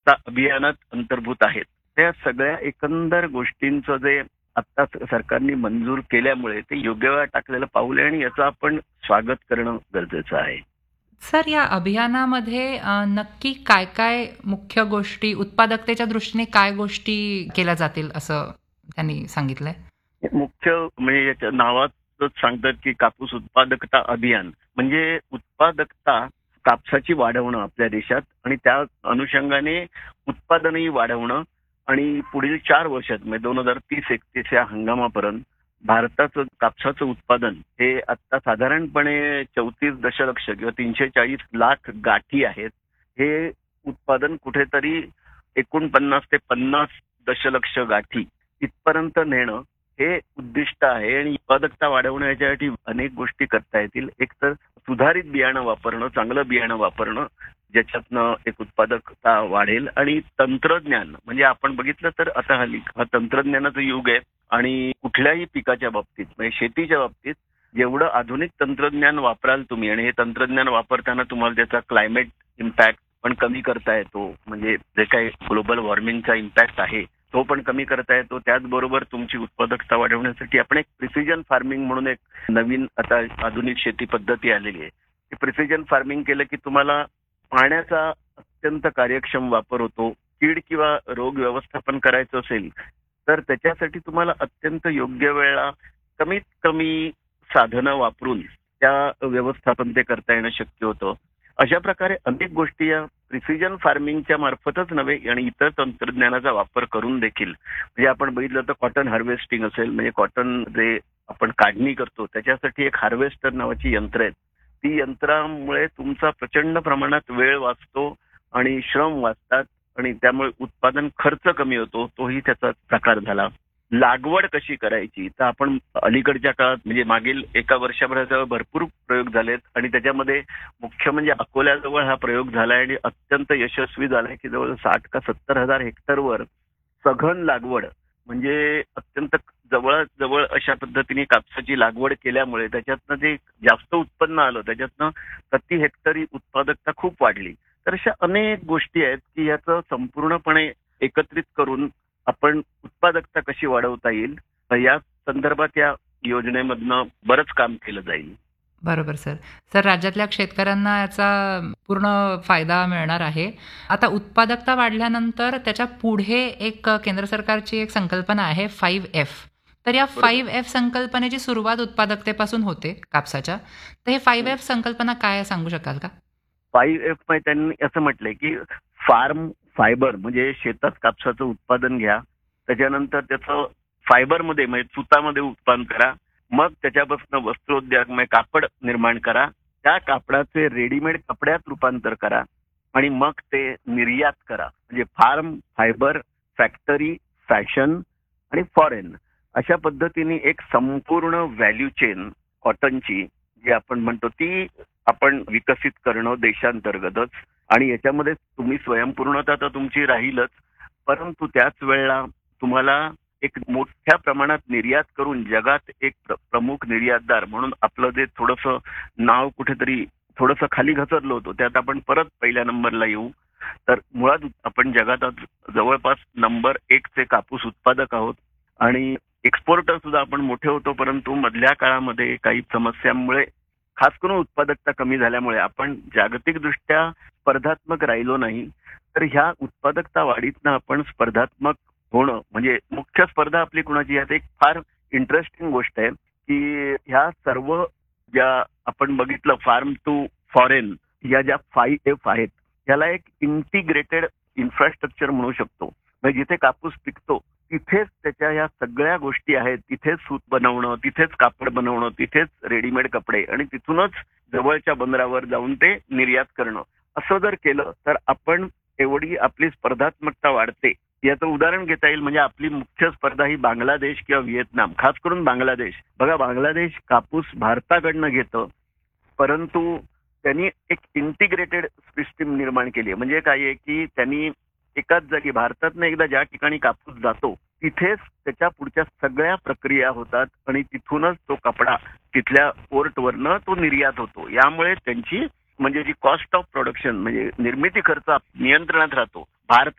उत्पादकता अभियानात अंतर्भूत आहेत. त्या सगळ्या एकंदर गोष्टींचं जे आता सरकारने मंजूर केल्यामुळे ते योग्य वेळा टाकलेलं पाऊल आहे आणि याचं आपण स्वागत करणं गरजेचं आहे. सर, या अभियानामध्ये नक्की काय काय मुख्य गोष्टी, उत्पादकतेच्या दृष्टीने काय गोष्टी केल्या जातील असं त्यांनी सांगितलंय? मुख्य म्हणजे याच्या नावातच सांगतात की कापूस उत्पादकता अभियान म्हणजे उत्पादकता कापसाची वाढवणं आपल्या देशात आणि त्या अनुषंगाने उत्पादनही वाढवणं आणि पुढील 4 वर्षात म्हणजे 2030-31 या हंगामापर्यंत भारताचं कापसाचं उत्पादन हे आता साधारणपणे 34 दशलक्ष किंवा 340 लाख गाठी आहेत. हे उत्पादन कुठेतरी 49 ते 50 दशलक्ष गाठी इथपर्यंत नेणं हे उद्दिष्ट आहे आणि उत्पादकता वाढवण्यासाठी अनेक गोष्टी करता येतील. एक तर सुधारित बियाणं वापरणं, चांगलं बियाणं वापरणं, ज्याच्यातनं एक उत्पादकता वाढेल आणि तंत्रज्ञान म्हणजे आपण बघितलं तर आता हल्ली हा तंत्रज्ञानाचं युग आहे आणि कुठल्याही पिकाच्या बाबतीत म्हणजे शेतीच्या बाबतीत जेवढं आधुनिक तंत्रज्ञान वापराल तुम्ही आणि हे तंत्रज्ञान वापरताना तुम्हाला त्याचा क्लायमेट इम्पॅक्ट पण कमी करता येतो म्हणजे जे काही ग्लोबल वॉर्मिंगचा इम्पॅक्ट आहे तो पण कमी करता येतो. त्याचबरोबर तुमची उत्पादकता वाढवण्यासाठी आपण एक प्रिसिजन फार्मिंग म्हणून एक नवीन आता आधुनिक शेती पद्धती आलेली आहे. प्रिसिजन फार्मिंग केलं की तुम्हाला पाण्याचा अत्यंत कार्यक्षम वापर होतो. कीड किंवा रोग व्यवस्थापन करायचं असेल तर त्याच्यासाठी तुम्हाला अत्यंत योग्य वेळा कमीत कमी साधनं वापरून त्या व्यवस्थापन ते करता येणं शक्य होतं. अशा प्रकारे अनेक गोष्टी या प्रिसिजन फार्मिंगच्या मार्फतच नव्हे आणि इतर तंत्रज्ञानाचा वापर करून देखील म्हणजे आपण बघितलं तर कॉटन हार्वेस्टिंग असेल म्हणजे कॉटन जे आपण काढणी करतो त्याच्यासाठी एक हार्वेस्टर नावाची यंत्र आहेत. ती यंत्रामुळे तुमचा प्रचंड प्रमाणात वेळ वाचतो आणि श्रम वाचतात आणि त्यामुळे उत्पादन खर्च कमी होतो. तोही त्याचा प्रकार झाला. लागवड कशी करायची तर आपण अलीकडच्या काळात म्हणजे मागील एका वर्षभरात भरपूर प्रयोग झालेत आणि त्याच्यामध्ये मुख्य म्हणजे अकोल्याजवळ हा प्रयोग झालाय आणि अत्यंत यशस्वी झालाय की जवळ 60 का 70 हजार हेक्टरवर सघन लागवड म्हणजे अत्यंत जवळ अशा पद्धतीने कापसाची लागवड केल्यामुळे त्याच्यातनं जे जास्त उत्पन्न आलं त्याच्यातनं प्रति हेक्टरी उत्पादकता खूप वाढली. तर अशा अनेक गोष्टी आहेत की याचं संपूर्णपणे एकत्रित करून आपण उत्पादकता कशी वाढवता येईल या संदर्भात या योजनेमधनं बरंच काम केलं जाईल. बरोबर सर. सर, राज्यातल्या शेतकऱ्यांना याचा पूर्ण फायदा मिळणार आहे. आता उत्पादकता वाढल्यानंतर त्याच्या पुढे एक केंद्र सरकारची एक संकल्पना आहे 5F. तर या 5F संकल्पनेची सुरुवात उत्पादकतेपासून होते कापसाच्या. तर हे 5F संकल्पना काय सांगू शकाल का? 5F मध्ये त्यांनी असं म्हटलंय की फार्म फायबर म्हणजे शेतात कापसाचं उत्पादन घ्या, त्याच्यानंतर त्याचं फायबरमध्ये म्हणजे सुतामध्ये उत्पादन करा, मग त्याच्यापासून वस्त्रोद्योग म्हणजे कापड निर्माण करा, त्या कापडाचे रेडीमेड कपड्यात रूपांतर करा आणि मग ते निर्यात करा. म्हणजे फार्म फायबर फॅक्टरी फॅशन आणि फॉरेन अशा पद्धतीने एक संपूर्ण व्हॅल्यू चेन कॉटनची जी आपण म्हणतो ती आपण विकसित करणं देशांतर्गतच आणि याच्यामध्ये तुम्ही स्वयंपूर्णता तर तुमची राहीलच परंतु त्याच वेळेला तुम्हाला एक मोठ्या प्रमाणात निर्यात करून जगात एक प्रमुख निर्यातदार म्हणून आपलं जे थोडंसं नाव कुठेतरी थोडंसं खाली घसरलं होतं त्यात आपण परत पहिल्या नंबरला येऊ. तर मुळात आपण जगात जवळपास नंबर 1 चे कापूस उत्पादक आहोत आणि एक्सपोर्टर सुद्धा आपण मोठे होतो परंतु मधल्या काळामध्ये काही समस्यांमुळे खास करून उत्पादकता कमी झाल्यामुळे आपण जागतिकदृष्ट्या स्पर्धात्मक राहिलो नाही. तर ह्या उत्पादकता वाढीतनं आपण स्पर्धात्मक होणं म्हणजे मुख्य स्पर्धा आपली कुणाची यात एक फार इंटरेस्टिंग गोष्ट आहे की ह्या सर्व ज्या आपण बघितलं फार्म टू फॉरेन या ज्या 5F आहेत याला एक इंटिग्रेटेड इन्फ्रास्ट्रक्चर म्हणू शकतो. म्हणजे जिथे कापूस पिकतो तिथेच त्याच्या या सगळ्या गोष्टी आहेत. तिथेच सूत बनवणं, तिथेच कापड बनवणं, तिथेच रेडीमेड कपडे आणि तिथूनच जवळच्या बंदरावर जाऊन ते निर्यात करणं. असं जर केलं तर आपण एवढी आपली स्पर्धात्मकता वाढते. याचं उदाहरण घेता येईल म्हणजे आपली मुख्य स्पर्धा ही बांगलादेश किंवा व्हिएतनाम. खास करून बांगलादेश. बघा बांगलादेश कापूस भारताकडनं घेतं परंतु त्यांनी एक इंटिग्रेटेड सिस्टीम निर्माण केली. म्हणजे काय आहे की त्यांनी एकाच जागी भारतातनं एकदा ज्या ठिकाणी कापूस जातो तिथेच त्याच्या पुढच्या सगळ्या प्रक्रिया होतात आणि तिथूनच तो कपडा तिथल्या पोर्टवरनं तो निर्यात होतो. यामुळे त्यांची म्हणजे जी कॉस्ट ऑफ प्रोडक्शन म्हणजे निर्मिती खर्च नियंत्रणात राहतो. भारत